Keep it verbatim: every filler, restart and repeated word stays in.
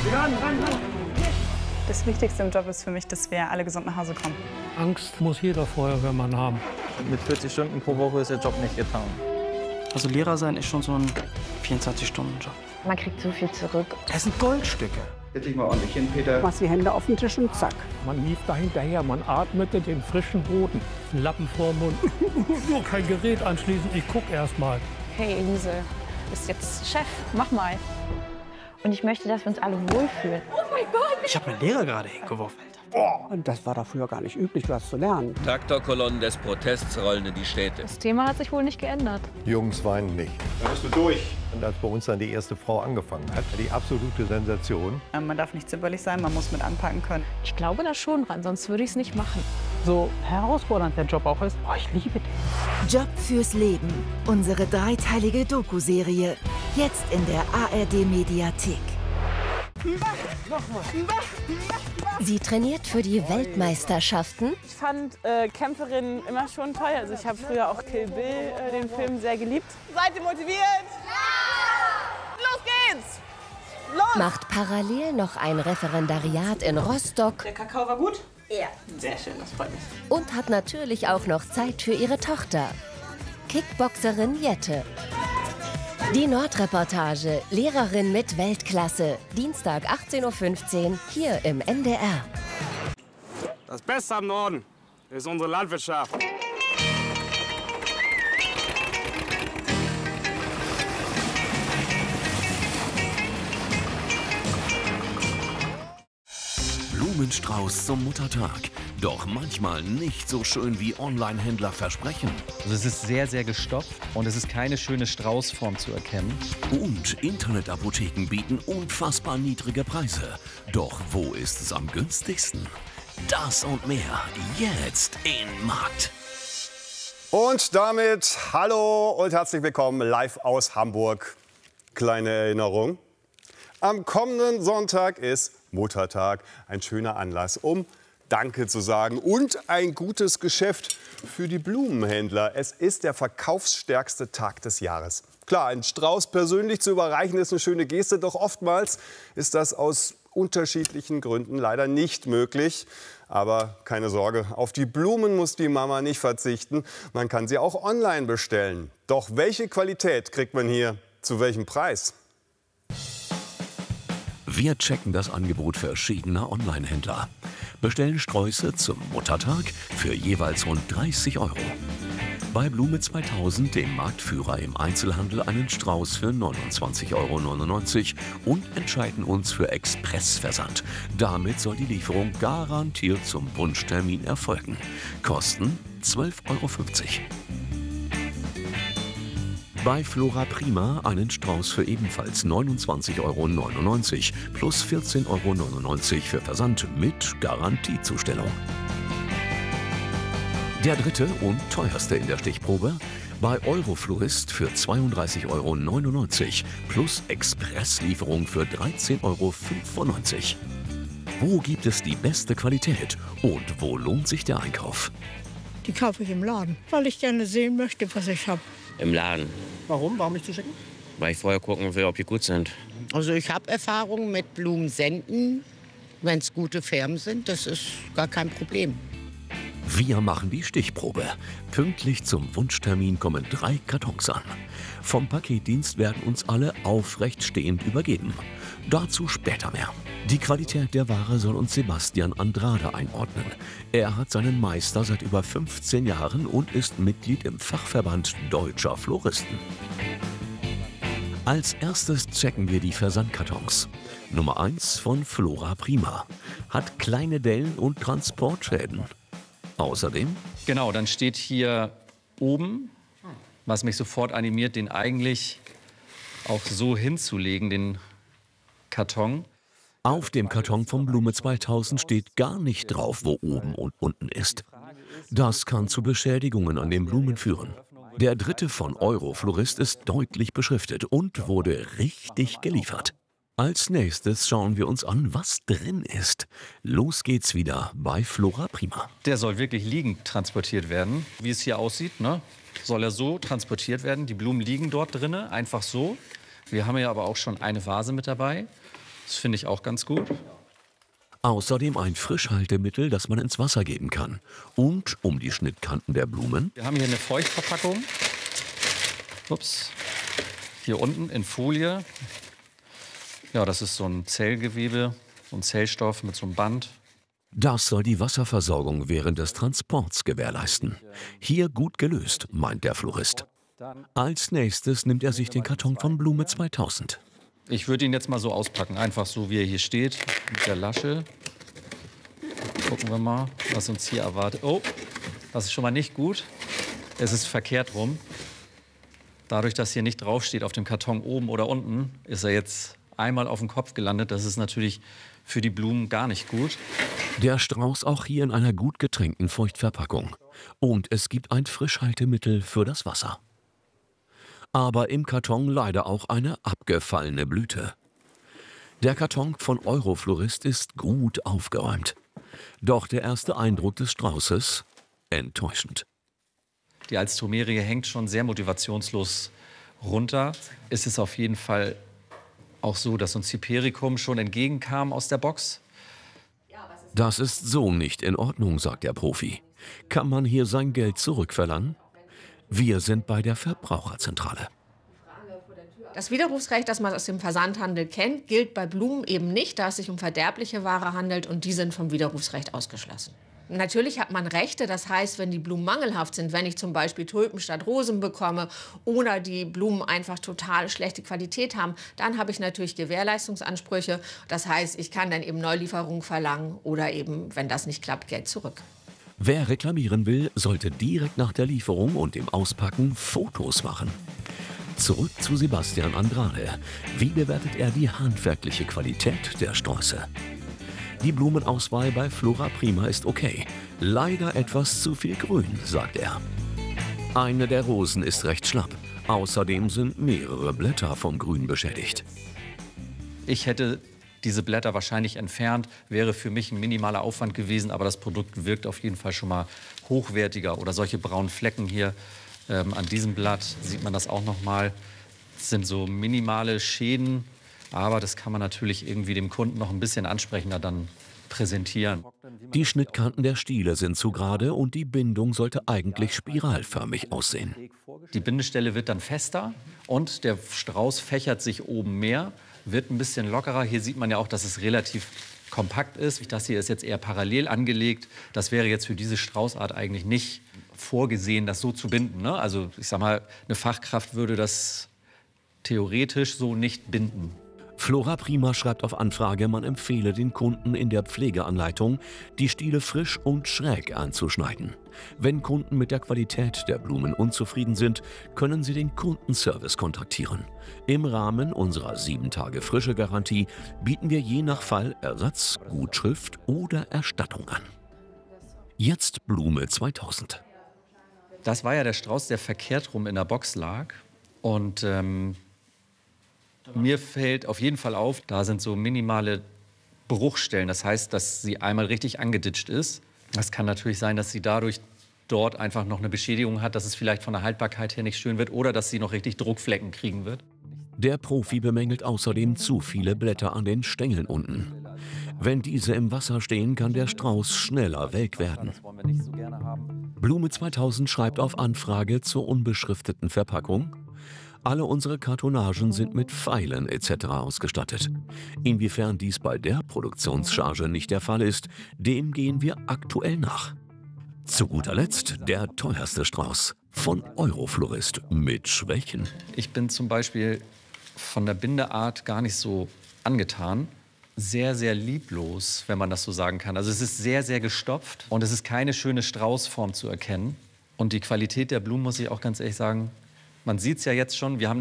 Das Wichtigste im Job ist für mich, dass wir alle gesund nach Hause kommen. Angst muss jeder Feuerwehrmann haben. Mit vierzig Stunden pro Woche ist der Job nicht getan. Also Lehrer sein ist schon so ein vierundzwanzig-Stunden-Job. Man kriegt so viel zurück. Es sind Goldstücke. Setz dich mal ordentlich hin, Peter. Machst die Hände auf den Tisch und zack. Man lief da hinterher, man atmete den frischen Boden. Ein Lappen vorm Mund. Nur kein Gerät anschließen, ich guck erst mal. Hey Elise, bist jetzt Chef, mach mal. Und ich möchte, dass wir uns alle wohlfühlen. Oh mein Gott! Ich habe meinen Lehrer gerade hingeworfen. Und das war da früher gar nicht üblich, was zu lernen. Traktorkolonnen des Protests rollen in die Städte. Das Thema hat sich wohl nicht geändert. Jungs weinen nicht. Dann bist du durch. Und als bei uns dann die erste Frau angefangen hat, die absolute Sensation. Man darf nicht zimperlich sein, man muss mit anpacken können. Ich glaube da schon dran, sonst würde ich es nicht machen. So herausfordernd der Job auch ist, oh, ich liebe den. Job fürs Leben. Unsere dreiteilige Doku-Serie. Jetzt in der A R D-Mediathek. Sie trainiert für die Weltmeisterschaften. Ich fand äh, Kämpferinnen immer schon toll. Also ich habe früher auch Kill Bill, äh, den Film, sehr geliebt. Seid ihr motiviert? Ja! Los geht's! Los! Macht parallel noch ein Referendariat in Rostock. Der Kakao war gut? Ja. Sehr schön, das freut mich. Und hat natürlich auch noch Zeit für ihre Tochter. Kickboxerin Jette. Die Nordreportage, Lehrerin mit Weltklasse. Dienstag achtzehn Uhr fünfzehn, hier im N D R. Das Beste am Norden ist unsere Landwirtschaft. Blumenstrauß zum Muttertag. Doch manchmal nicht so schön, wie Online-Händler versprechen. Also es ist sehr, sehr gestopft und es ist keine schöne Straußform zu erkennen. Und Internetapotheken bieten unfassbar niedrige Preise. Doch wo ist es am günstigsten? Das und mehr jetzt in Markt. Und damit hallo und herzlich willkommen live aus Hamburg. Kleine Erinnerung. Am kommenden Sonntag ist Muttertag. Ein schöner Anlass, um Danke zu sagen und ein gutes Geschäft für die Blumenhändler. Es ist der verkaufsstärkste Tag des Jahres. Klar, ein Strauß persönlich zu überreichen ist eine schöne Geste, doch oftmals ist das aus unterschiedlichen Gründen leider nicht möglich. Aber keine Sorge, auf die Blumen muss die Mama nicht verzichten. Man kann sie auch online bestellen. Doch welche Qualität kriegt man hier zu welchem Preis? Wir checken das Angebot verschiedener Online-Händler. Bestellen Sträuße zum Muttertag für jeweils rund dreißig Euro. Bei Blume zweitausend, dem Marktführer im Einzelhandel, einen Strauß für neunundzwanzig Euro neunundneunzig und entscheiden uns für Expressversand. Damit soll die Lieferung garantiert zum Wunschtermin erfolgen. Kosten zwölf Euro fünfzig. Bei Flora Prima einen Strauß für ebenfalls neunundzwanzig Euro neunundneunzig plus vierzehn Euro neunundneunzig für Versand mit Garantiezustellung. Der dritte und teuerste in der Stichprobe bei Euroflorist für zweiunddreißig Euro neunundneunzig plus Expresslieferung für dreizehn Euro fünfundneunzig. Wo gibt es die beste Qualität und wo lohnt sich der Einkauf? Die kaufe ich im Laden, weil ich gerne sehen möchte, was ich habe. Im Laden. Warum? Warum nicht zu schicken? Weil ich vorher gucken will, ob die gut sind. Also ich habe Erfahrung mit Blumensenden. Wenn es gute Firmen sind, das ist gar kein Problem. Wir machen die Stichprobe. Pünktlich zum Wunschtermin kommen drei Kartons an. Vom Paketdienst werden uns alle aufrecht stehend übergeben. Dazu später mehr. Die Qualität der Ware soll uns Sebastian Andrade einordnen. Er hat seinen Meister seit über fünfzehn Jahren und ist Mitglied im Fachverband Deutscher Floristen. Als erstes checken wir die Versandkartons. Nummer eins von Flora Prima. Hat kleine Dellen und Transportschäden. Außerdem? Genau, dann steht hier oben, was mich sofort animiert, den eigentlich auch so hinzulegen, den Karton. Auf dem Karton von Blume zweitausend steht gar nicht drauf, wo oben und unten ist. Das kann zu Beschädigungen an den Blumen führen. Der dritte von Euroflorist ist deutlich beschriftet und wurde richtig geliefert. Als nächstes schauen wir uns an, was drin ist. Los geht's wieder bei Flora Prima. Der soll wirklich liegend transportiert werden. Wie es hier aussieht, ne? Soll er so transportiert werden. Die Blumen liegen dort drin, einfach so. Wir haben ja aber auch schon eine Vase mit dabei. Das finde ich auch ganz gut. Außerdem ein Frischhaltemittel, das man ins Wasser geben kann. Und um die Schnittkanten der Blumen. Wir haben hier eine Feuchtverpackung. Ups. Hier unten in Folie. Ja, das ist so ein Zellgewebe, so ein Zellstoff mit so einem Band. Das soll die Wasserversorgung während des Transports gewährleisten. Hier gut gelöst, meint der Florist. Als nächstes nimmt er sich den Karton von Blume zweitausend. Ich würde ihn jetzt mal so auspacken, einfach so, wie er hier steht, mit der Lasche. Gucken wir mal, was uns hier erwartet. Oh, das ist schon mal nicht gut. Es ist verkehrt rum. Dadurch, dass hier nicht draufsteht auf dem Karton oben oder unten, ist er jetzt einmal auf dem Kopf gelandet. Das ist natürlich für die Blumen gar nicht gut. Der Strauß auch hier in einer gut getränkten Feuchtverpackung. Und es gibt ein Frischhaltemittel für das Wasser. Aber im Karton leider auch eine abgefallene Blüte. Der Karton von Euroflorist ist gut aufgeräumt. Doch der erste Eindruck des Straußes enttäuschend. Die Alstroemerie hängt schon sehr motivationslos runter. Es ist auf jeden Fall auch so, dass uns Hipericum schon entgegenkam aus der Box. Das ist so nicht in Ordnung, sagt der Profi. Kann man hier sein Geld zurückverlangen? Wir sind bei der Verbraucherzentrale. Das Widerrufsrecht, das man aus dem Versandhandel kennt, gilt bei Blumen eben nicht, da es sich um verderbliche Ware handelt und die sind vom Widerrufsrecht ausgeschlossen. Natürlich hat man Rechte, das heißt, wenn die Blumen mangelhaft sind, wenn ich zum Beispiel Tulpen statt Rosen bekomme oder die Blumen einfach total schlechte Qualität haben, dann habe ich natürlich Gewährleistungsansprüche. Das heißt, ich kann dann eben Neulieferung verlangen oder eben, wenn das nicht klappt, Geld zurück. Wer reklamieren will, sollte direkt nach der Lieferung und dem Auspacken Fotos machen. Zurück zu Sebastian Andrade. Wie bewertet er die handwerkliche Qualität der Sträuße? Die Blumenauswahl bei Flora Prima ist okay. Leider etwas zu viel Grün, sagt er. Eine der Rosen ist recht schlapp. Außerdem sind mehrere Blätter vom Grün beschädigt. Ich hätte diese Blätter wahrscheinlich entfernt, wäre für mich ein minimaler Aufwand gewesen, aber das Produkt wirkt auf jeden Fall schon mal hochwertiger. Oder solche braunen Flecken hier ähm, an diesem Blatt sieht man das auch noch mal. Das sind so minimale Schäden, aber das kann man natürlich irgendwie dem Kunden noch ein bisschen ansprechender dann präsentieren. Die Schnittkanten der Stiele sind zu gerade und die Bindung sollte eigentlich spiralförmig aussehen. Die Bindestelle wird dann fester und der Strauß fächert sich oben mehr, wird ein bisschen lockerer. Hier sieht man ja auch, dass es relativ kompakt ist. Das hier ist jetzt eher parallel angelegt. Das wäre jetzt für diese Straußart eigentlich nicht vorgesehen, das so zu binden, ne? Also ich sag mal, eine Fachkraft würde das theoretisch so nicht binden. Flora Prima schreibt auf Anfrage, man empfehle den Kunden in der Pflegeanleitung, die Stiele frisch und schräg anzuschneiden. Wenn Kunden mit der Qualität der Blumen unzufrieden sind, können sie den Kundenservice kontaktieren. Im Rahmen unserer sieben Tage Frische-Garantie bieten wir je nach Fall Ersatz, Gutschrift oder Erstattung an. Jetzt Blume zweitausend. Das war ja der Strauß, der verkehrt rum in der Box lag. Und ähm, mir fällt auf jeden Fall auf, da sind so minimale Bruchstellen. Das heißt, dass sie einmal richtig angeditscht ist. Das kann natürlich sein, dass sie dadurch dort einfach noch eine Beschädigung hat, dass es vielleicht von der Haltbarkeit her nicht schön wird oder dass sie noch richtig Druckflecken kriegen wird. Der Profi bemängelt außerdem zu viele Blätter an den Stängeln unten. Wenn diese im Wasser stehen, kann der Strauß schneller welk werden. Blume zweitausend schreibt auf Anfrage zur unbeschrifteten Verpackung: Alle unsere Kartonagen sind mit Pfeilen et cetera ausgestattet. Inwiefern dies bei der Produktionscharge nicht der Fall ist, dem gehen wir aktuell nach. Zu guter Letzt der teuerste Strauß von Euroflorist mit Schwächen. Ich bin zum Beispiel von der Bindeart gar nicht so angetan. Sehr, sehr lieblos, wenn man das so sagen kann. Also es ist sehr, sehr gestopft und es ist keine schöne Straußform zu erkennen. Und die Qualität der Blumen, muss ich auch ganz ehrlich sagen, man sieht es ja jetzt schon, wir haben